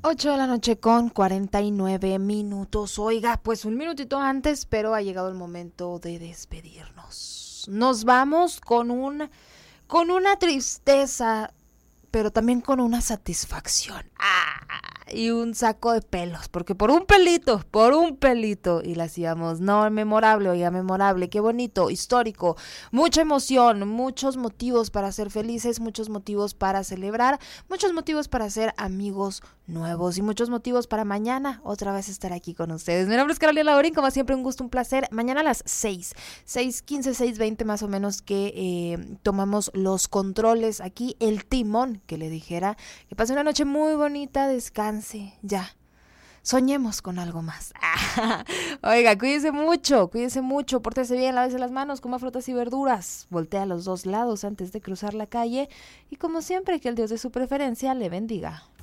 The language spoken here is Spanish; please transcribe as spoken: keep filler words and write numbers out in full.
ocho de la noche con cuarenta y nueve minutos. Oiga, pues un minutito antes, pero ha llegado el momento de despedirnos. Nos vamos con un, con una tristeza, pero también con una satisfacción. ¡Ah! Y un saco de pelos, porque por un pelito, por un pelito, y la hacíamos, no, memorable, oiga, memorable, qué bonito, histórico, mucha emoción, muchos motivos para ser felices, muchos motivos para celebrar, muchos motivos para ser amigos nuevos y muchos motivos para mañana otra vez estar aquí con ustedes. Mi nombre es Carolina Laurín, como siempre un gusto, un placer. Mañana a las seis, seis quince, seis veinte más o menos que eh, tomamos los controles aquí, el timón, que le dijera, que pase una noche muy bonita, descanse, ya. Soñemos con algo más. Oiga, cuídense mucho, cuídense mucho, pórtese bien, lávese las manos, coma frutas y verduras, voltea a los dos lados antes de cruzar la calle y como siempre que el Dios de su preferencia le bendiga.